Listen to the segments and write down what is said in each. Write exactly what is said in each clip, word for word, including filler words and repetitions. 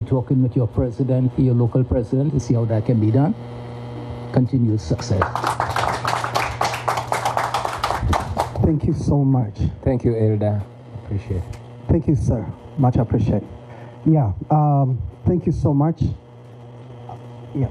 talking with your president, your local president, to see how that can be done. Continued success. Thank you so much. Thank you, Elder. Appreciate it. Thank you, sir. Much appreciate. Yeah, um, thank you so much. Yeah.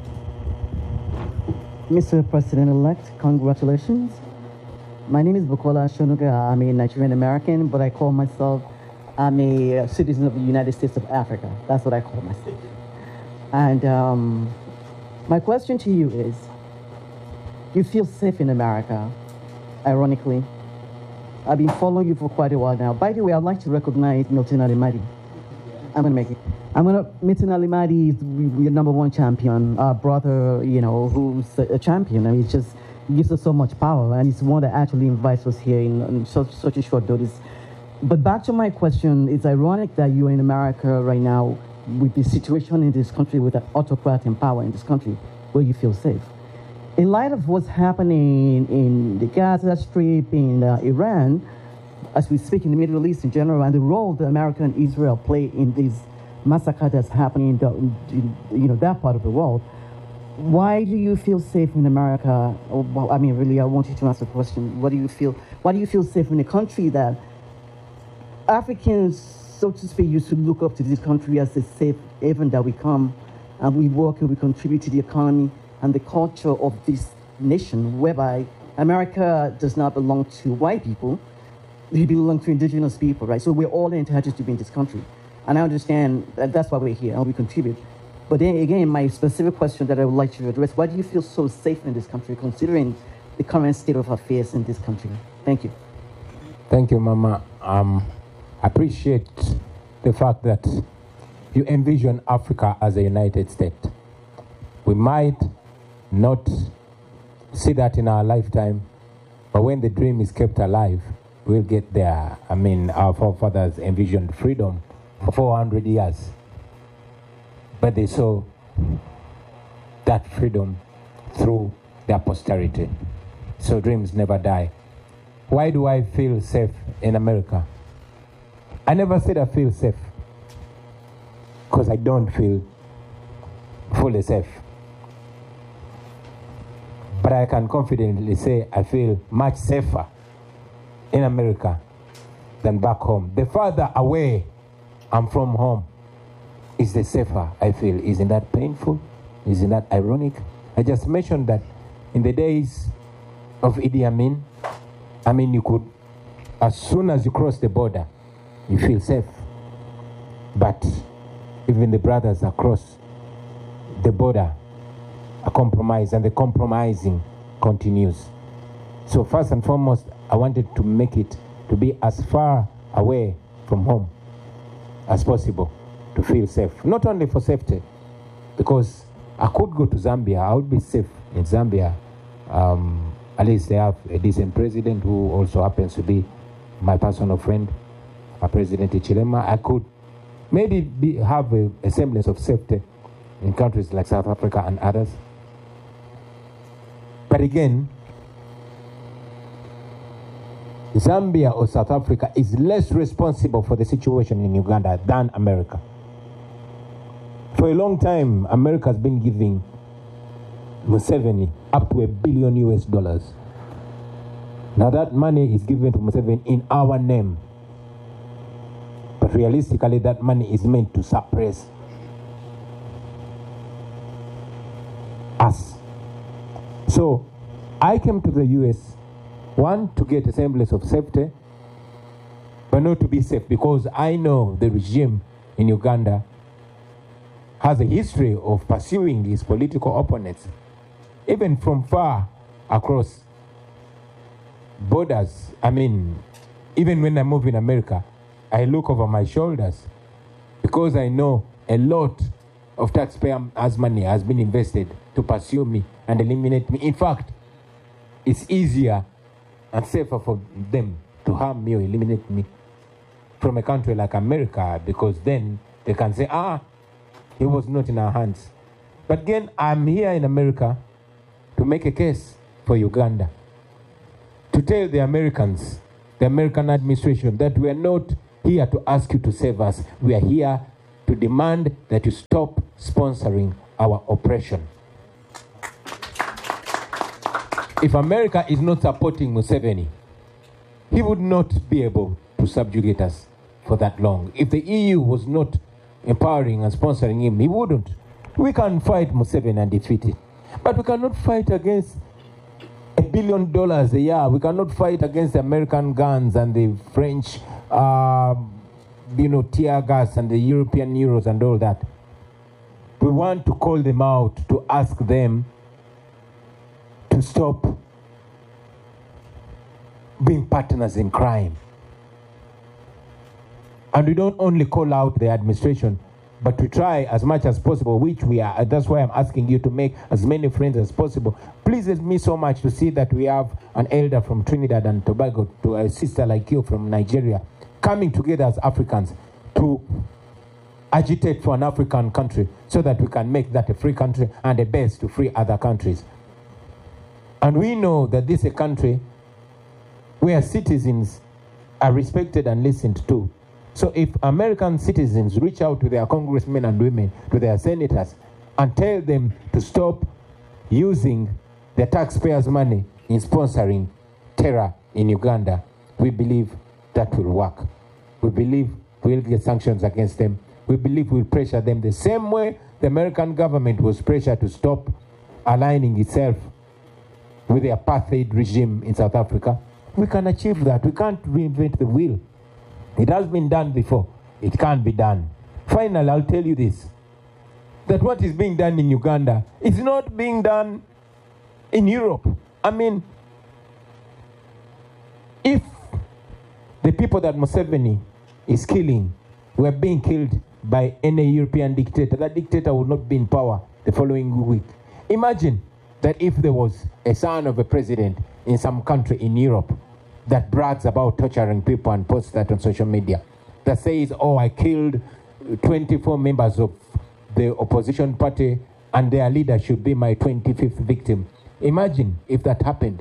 Mister President-elect, congratulations. My name is Bukola Shonuga. I'm a Nigerian American, but I call myself, I'm a citizen of the United States of Africa. That's what I call myself. And um, my question to you is, you feel safe in America, ironically. I've been following you for quite a while now. By the way, I'd like to recognize Milton Alimadi. I'm going to make it. I'm going to, Milton Alimadi is your number one champion, our brother, you know, who's a champion. I mean, it's just, he gives us so much power, and he's one that actually invites us here in, in such, such a short notice. But back to my question, it's ironic that you're in America right now with the situation in this country, with an autocrat in power in this country, where you feel safe. In light of what's happening in the Gaza Strip, in uh, Iran, as we speak in the Middle East in general, and the role that America and Israel play in this massacre that's happening in, the, in you know, that part of the world, why do you feel safe in America? Well, I mean, really, I want you to answer the question. What do you feel? Why do you feel safe in a country that Africans, so to speak, used to look up to this country as a safe haven that we come and we work and we contribute to the economy and the culture of this nation, whereby America does not belong to white people, we belong to indigenous people, right? So we're all entitled to be in this country. And I understand that that's why we're here and we contribute. But then again, my specific question that I would like to address, why do you feel so safe in this country, considering the current state of affairs in this country? Thank you. Thank you, Mama. Um, I appreciate the fact that you envision Africa as a United States. We might not see that in our lifetime, but when the dream is kept alive, we'll get there. I mean, our forefathers envisioned freedom for four hundred years. But they saw that freedom through their posterity. So dreams never die. Why do I feel safe in America? I never said I feel safe, because I don't feel fully safe. But I can confidently say I feel much safer in America than back home. The farther away I'm from home, is the safer I feel. Isn't that painful? Isn't that ironic? I just mentioned that in the days of Idi Amin, I mean, you could, as soon as you cross the border, you feel safe. But even the brothers across the border are compromised, and the compromising continues. So first and foremost, I wanted to make it to be as far away from home as possible, to feel safe. Not only for safety, because I could go to Zambia, I would be safe in Zambia. Um, at least they have a decent president who also happens to be my personal friend, uh, President Hichilema. I could maybe be, have a, a semblance of safety in countries like South Africa and others. But again, Zambia or South Africa is less responsible for the situation in Uganda than America. For a long time, America has been giving Museveni up to a billion U S dollars. Now that money is given to Museveni in our name. But realistically, that money is meant to suppress us. So I came to the U S, one, to get a semblance of safety, but not to be safe, because I know the regime in Uganda has a history of pursuing his political opponents, even from far across borders. I mean, even when I move in America, I look over my shoulders, because I know a lot of taxpayers' money has been invested to pursue me and eliminate me. In fact, it's easier and safer for them to harm me or eliminate me from a country like America, because then they can say, ah, he was not in our hands. But again, I'm here in America to make a case for Uganda, to tell the Americans, the American administration, that we are not here to ask you to save us. We are here to demand that you stop sponsoring our oppression. If America is not supporting Museveni, he would not be able to subjugate us for that long. If the E U was not empowering and sponsoring him, he wouldn't. We can fight Museveni and defeat him, but we cannot fight against a billion dollars a year. We cannot fight against the American guns and the French, uh, you know, tear gas and the European euros and all that. We want to call them out, to ask them to stop being partners in crime. And we don't only call out the administration, but to try as much as possible, which we are. That's why I'm asking you to make as many friends as possible. Pleases me so much to see that we have an elder from Trinidad and Tobago, to a sister like you from Nigeria, coming together as Africans to agitate for an African country so that we can make that a free country and a base to free other countries. And we know that this is a country where citizens are respected and listened to. So if American citizens reach out to their congressmen and women, to their senators, and tell them to stop using the taxpayers' money in sponsoring terror in Uganda, we believe that will work. We believe we'll get sanctions against them. We believe we'll pressure them the same way the American government was pressured to stop aligning itself with the apartheid regime in South Africa. We can achieve that. We can't reinvent the wheel. It has been done before. It can't be done. Finally, I'll tell you this, that what is being done in Uganda is not being done in Europe. I mean, if the people that Museveni is killing were being killed by any European dictator, that dictator would not be in power the following week. Imagine that if there was a son of a president in some country in Europe that brags about torturing people and posts that on social media, that says, oh, I killed twenty-four members of the opposition party and their leader should be my twenty-fifth victim. Imagine if that happened.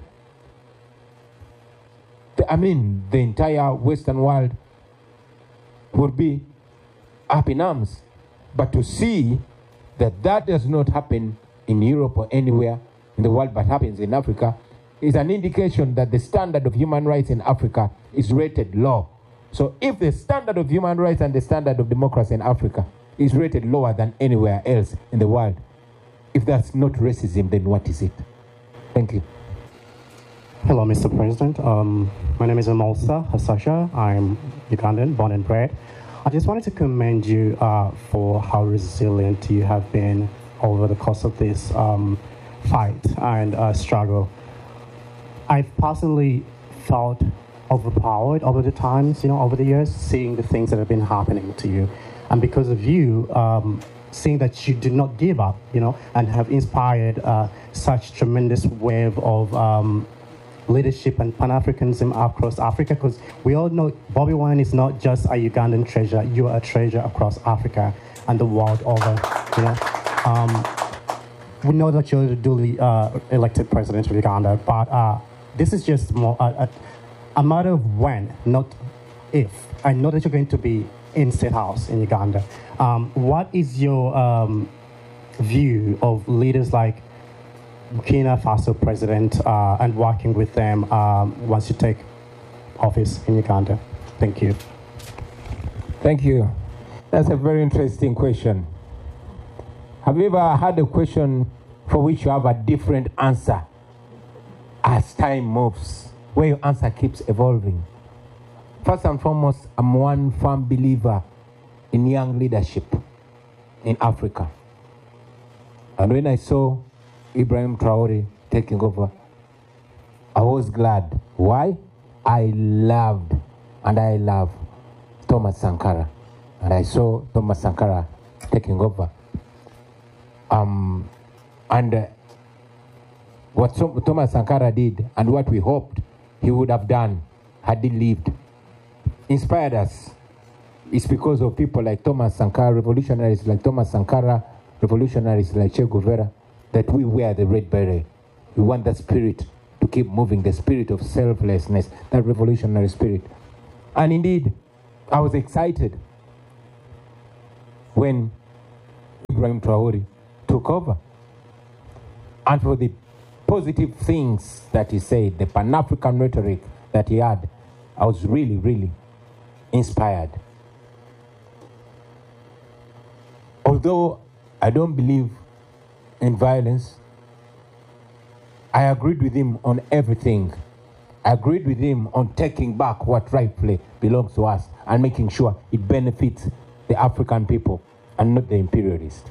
The, I mean, the entire Western world would be up in arms. But to see that that does not happen in Europe or anywhere in the world but happens in Africa is an indication that the standard of human rights in Africa is rated low. So if the standard of human rights and the standard of democracy in Africa is rated lower than anywhere else in the world, if that's not racism, then what is it? Thank you. Hello, Mister President. Um, my name is Amolsa Hasasha. I'm Ugandan, born and bred. I just wanted to commend you uh, for how resilient you have been over the course of this um, fight and uh, struggle. I've personally felt overpowered over the times, you know, over the years, seeing the things that have been happening to you. And because of you, um, seeing that you did not give up, you know, and have inspired uh, such tremendous wave of um, leadership and Pan-Africanism across Africa, because we all know Bobi Wine is not just a Ugandan treasure, you are a treasure across Africa and the world over, you know. Um, we know that you're the duly uh, elected president of Uganda, but uh, this is just more uh, a, a matter of when, not if. I know that you're going to be in State House in Uganda. Um, what is your um, view of leaders like Burkina Faso president uh, and working with them um, once you take office in Uganda? Thank you. Thank you. That's a very interesting question. Have you ever had a question for which you have a different answer as time moves, where your answer keeps evolving? First and foremost, I'm one firm believer in young leadership in Africa. And when I saw Ibrahim Traore taking over, I was glad. Why? I loved and I love Thomas Sankara. And I saw Thomas Sankara taking over. Um, and uh, what Thomas Sankara did and what we hoped he would have done had he lived inspired us. It's because of people like Thomas Sankara, revolutionaries like Thomas Sankara, revolutionaries like Che Guevara, that we wear the red beret. We want that spirit to keep moving, the spirit of selflessness, that revolutionary spirit. And indeed, I was excited when Ibrahim Traore took over. And for the positive things that he said, the Pan-African rhetoric that he had, I was really, really inspired. Although I don't believe in violence, I agreed with him on everything. I agreed with him on taking back what rightfully belongs to us and making sure it benefits the African people and not the imperialists.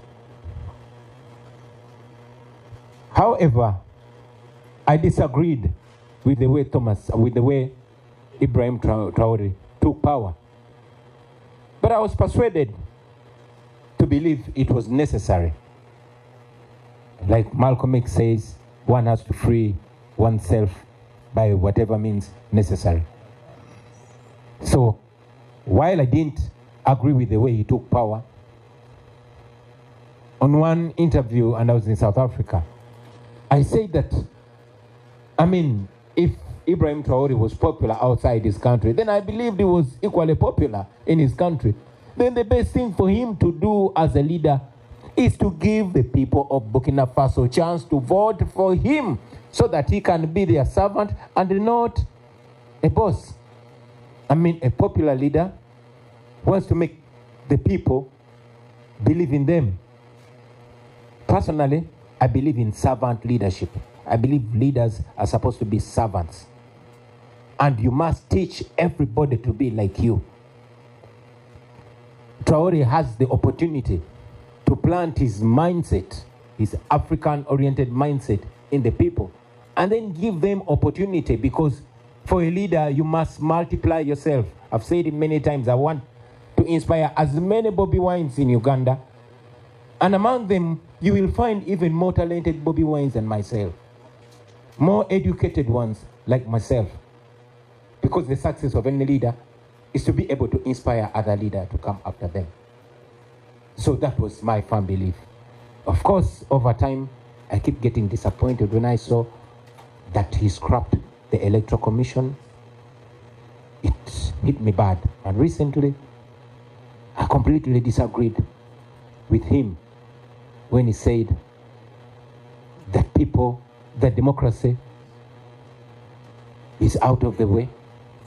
However, I disagreed with the way Thomas, with the way Ibrahim Traore took power. But I was persuaded to believe it was necessary. Like Malcolm X says, one has to free oneself by whatever means necessary. So, while I didn't agree with the way he took power, on one interview, and I was in South Africa, I said that, I mean, if Ibrahim Traore was popular outside his country, then I believed he was equally popular in his country. Then the best thing for him to do as a leader is to give the people of Burkina Faso a chance to vote for him so that he can be their servant and not a boss. I mean, a popular leader wants to make the people believe in them. Personally, I believe in servant leadership. I believe leaders are supposed to be servants. And you must teach everybody to be like you. Traore has the opportunity to plant his mindset, his African-oriented mindset in the people, and then give them opportunity, because for a leader, you must multiply yourself. I've said it many times. I want to inspire as many Bobby Wines in Uganda, and among them, you will find even more talented Bobby Wines than myself, more educated ones like myself, because the success of any leader is to be able to inspire other leaders to come after them. So that was my firm belief. Of course, over time, I keep getting disappointed when I saw that he scrapped the Electoral Commission. It hit me bad. And recently, I completely disagreed with him when he said that people, that democracy is out of the way.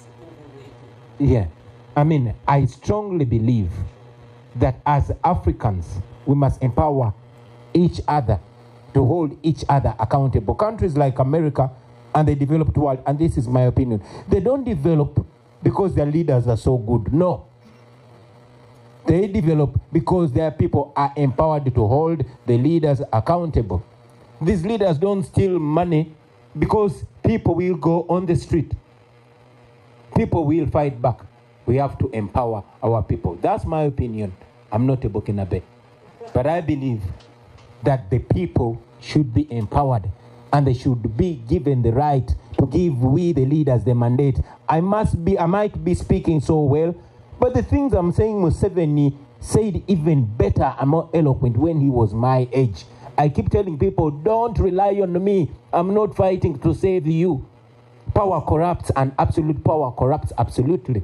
Yeah. I mean, I strongly believe that as Africans, we must empower each other to hold each other accountable. Countries like America and the developed world, and this is my opinion, they don't develop because their leaders are so good. No. They develop because their people are empowered to hold the leaders accountable. These leaders don't steal money because people will go on the street. People will fight back. We have to empower our people. That's my opinion. I'm not a Burkinabe. But I believe that the people should be empowered and they should be given the right to give we, the leaders, the mandate. I must be, I might be speaking so well, but the things I'm saying, Museveni said even better and more eloquent when he was my age. I keep telling people, don't rely on me. I'm not fighting to save you. Power corrupts, and absolute power corrupts absolutely.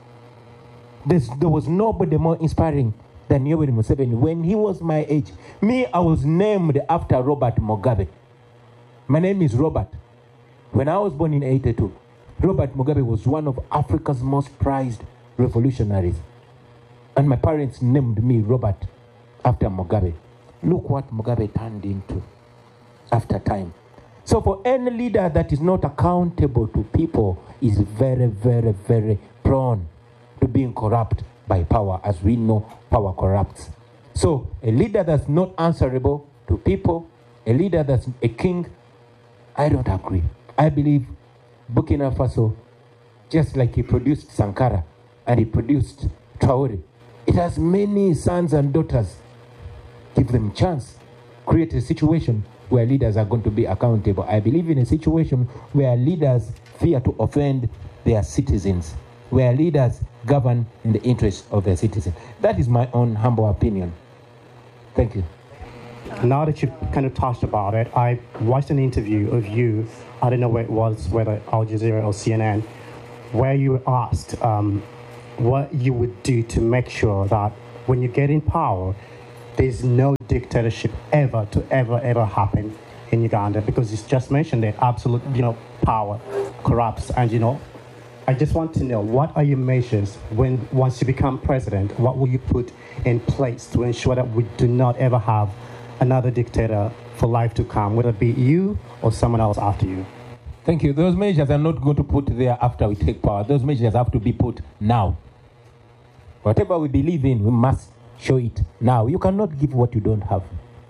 There's, there was nobody more inspiring than Yoweri Museveni when he was my age. Me, I was named after Robert Mugabe. My name is Robert. When I was born in eighty-two, Robert Mugabe was one of Africa's most prized revolutionaries. And my parents named me Robert after Mugabe. Look what Mugabe turned into after time. So for any leader that is not accountable to people is very, very, very prone to being corrupt by power. As we know, power corrupts. So a leader that's not answerable to people, a leader that's a king, I don't agree. I believe Burkina Faso, just like he produced Sankara and he produced Traore, it has many sons and daughters. Give them a chance. Create a situation where leaders are going to be accountable. I believe in a situation where leaders fear to offend their citizens, where leaders govern in the interest of their citizens. That is my own humble opinion. Thank you. Now that you've kind of touched about it, I watched an interview of you, I don't know where it was, whether Al Jazeera or C N N, where you were asked um, what you would do to make sure that when you get in power, there's no dictatorship ever to ever, ever happen in Uganda, because it's just mentioned that absolute, you know, power corrupts. And, you know, I just want to know, what are your measures when, once you become president, what will you put in place to ensure that we do not ever have another dictator for life to come, whether it be you or someone else after you? Thank you. Those measures are not going to put there after we take power. Those measures have to be put now. Whatever we believe in, we must show it now. You cannot give what you don't have.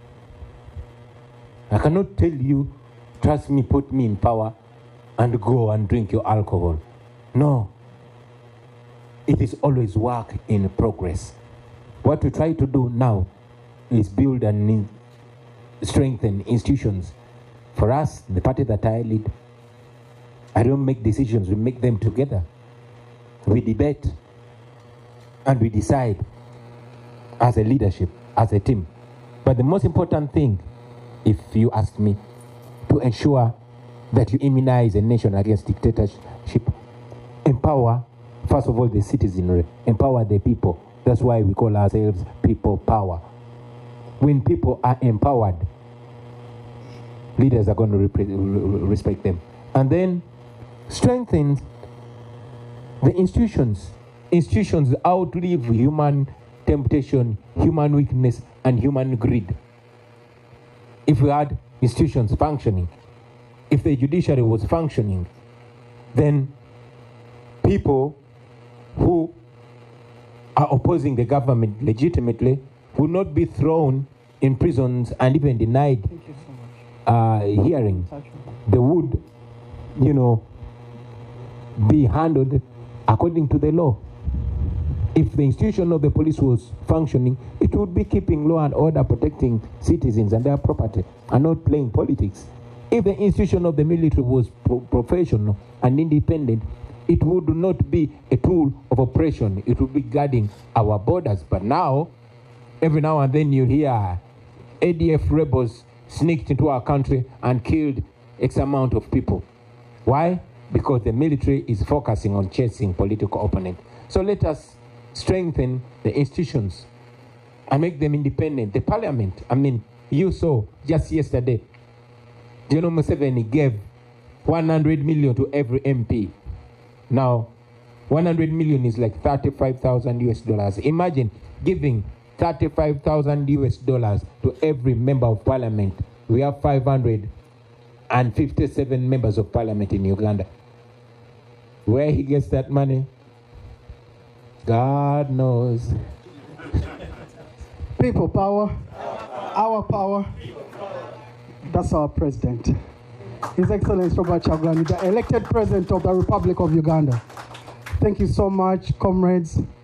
I cannot tell you, trust me, put me in power, and go and drink your alcohol. No. It is always work in progress. What we try to do now is build and strengthen institutions. For us, the party that I lead, I don't make decisions, we make them together. We debate and we decide as a leadership, as a team. But the most important thing, if you ask me, to ensure that you immunize a nation against dictatorship, empower, first of all, the citizenry, empower the people. That's why we call ourselves people power. When people are empowered, leaders are going to rep- respect them. And then strengthen the institutions. Institutions outlive human temptation, human weakness, and human greed. If we had institutions functioning, if the judiciary was functioning, then people who are opposing the government legitimately would not be thrown in prisons and even denied uh, hearing. They would, you know, be handled according to the law. If the institution of the police was functioning, it would be keeping law and order, protecting citizens and their property, and not playing politics. If the institution of the military was pro- professional and independent, it would not be a tool of oppression. It would be guarding our borders. But now, every now and then you hear A D F rebels sneaked into our country and killed X amount of people. Why? Because the military is focusing on chasing political opponents. So let us strengthen the institutions and make them independent. The parliament, I mean, you saw just yesterday, General Museveni gave one hundred million to every M P. Now, one hundred million is like thirty-five thousand U S dollars. Imagine giving thirty-five thousand U S dollars to every member of parliament. We have five hundred fifty-seven members of parliament in Uganda. Where he gets that money, God knows. People power, our power. That's our president. His Excellency Robert Kyagulanyi, the elected president of the Republic of Uganda. Thank you so much, comrades.